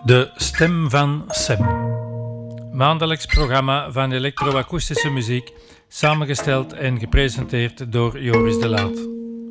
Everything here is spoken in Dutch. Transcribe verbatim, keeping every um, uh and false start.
De stem van Sam. Maandelijks programma van elektroakoestische muziek, samengesteld en gepresenteerd door Joris de Laat.